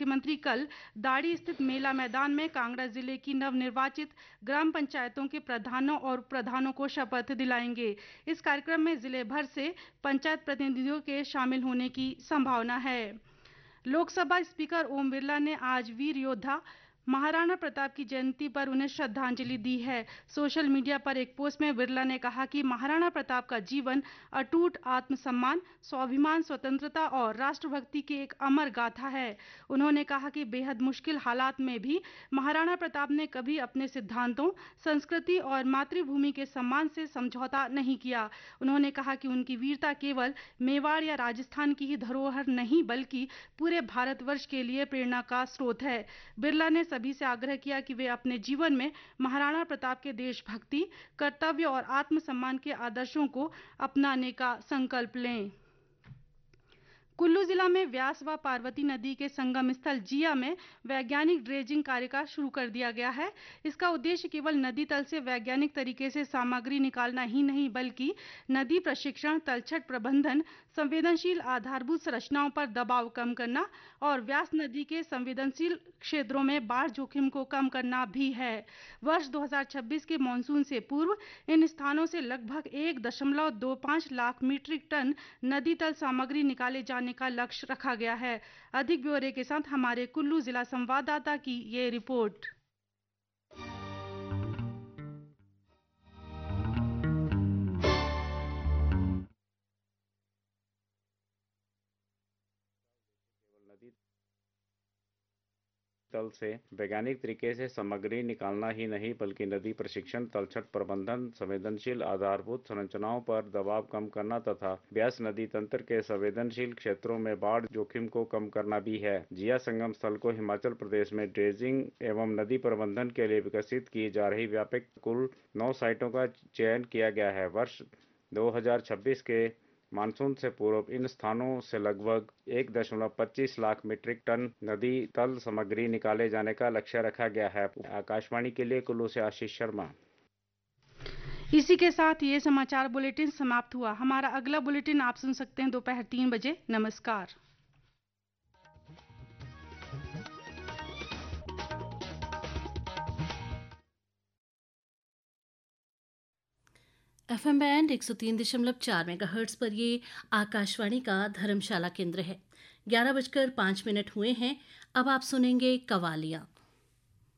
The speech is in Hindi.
मुख्यमंत्री कल दाड़ी स्थित मेला मैदान में कांगड़ा जिले की नवनिर्वाचित ग्राम पंचायतों के प्रधानों और प्रधानों को शपथ दिलाएंगे। इस कार्यक्रम में जिले भर से पंचायत प्रतिनिधियों के शामिल होने की संभावना है। लोकसभा स्पीकर ओम बिरला ने आज वीर योद्धा महाराणा प्रताप की जयंती पर उन्हें श्रद्धांजलि दी है। सोशल मीडिया पर एक पोस्ट में बिरला ने कहा कि महाराणा प्रताप का जीवन अटूट आत्मसम्मान, स्वाभिमान, स्वतंत्रता और राष्ट्रभक्ति की एक अमर गाथा है। उन्होंने कहा कि बेहद मुश्किल हालात में भी महाराणा प्रताप ने कभी अपने सिद्धांतों, संस्कृति और मातृभूमि के सम्मान से समझौता नहीं किया। उन्होंने कहा कि उनकी वीरता केवल मेवाड़ या राजस्थान की ही धरोहर नहीं बल्कि पूरे भारतवर्ष के लिए प्रेरणा का स्रोत है। बिरला ने सभी से आग्रह किया कि वे अपने जीवन में महाराणा प्रताप के देशभक्ति, कर्तव्य और आत्मसम्मान के आदर्शों को अपनाने का संकल्प लें। कुल्लू जिला में व्यास व पार्वती नदी के संगम स्थल जिया में वैज्ञानिक ड्रेजिंग कार्य का शुरू कर दिया गया है। इसका उद्देश्य केवल नदी तल से वैज्ञानिक तरीके से सामग्री निकालना ही नहीं बल्कि नदी प्रशिक्षण, तलछट प्रबंधन, संवेदनशील आधारभूत संरचनाओं पर दबाव कम करना और व्यास नदी के संवेदनशील क्षेत्रों में बाढ़ जोखिम को कम करना भी है। वर्ष 2026 के मानसून से पूर्व इन स्थानों से लगभग 1.25 लाख मीट्रिक टन नदी तल सामग्री निकाले जाने का लक्ष्य रखा गया है। अधिक ब्यौरे के साथ हमारे कुल्लू जिला संवाददाता की ये रिपोर्ट। तल से वैज्ञानिक तरीके से सामग्री निकालना ही नहीं बल्कि नदी प्रशिक्षण, तलछट प्रबंधन, संवेदनशील आधारभूत संरचनाओं पर दबाव कम करना तथा व्यास नदी तंत्र के संवेदनशील क्षेत्रों में बाढ़ जोखिम को कम करना भी है। जिया संगम स्थल को हिमाचल प्रदेश में ड्रेजिंग एवं नदी प्रबंधन के लिए विकसित की जा रही व्यापक कुल 9 साइटों का चयन किया गया है। वर्ष 2026 के मानसून से पूर्व इन स्थानों से लगभग 1.25 लाख मीट्रिक टन नदी तल सामग्री निकाले जाने का लक्ष्य रखा गया है। आकाशवाणी के लिए कुल्लू से आशीष शर्मा। इसी के साथ ये समाचार बुलेटिन समाप्त हुआ। हमारा अगला बुलेटिन आप सुन सकते हैं दोपहर 3 बजे। नमस्कार। FM बैंड 103.4 मेगाहर्ट्ज पर ये आकाशवाणी का धर्मशाला केंद्र है। 11:05 हुए हैं। अब आप सुनेंगे कवालियां।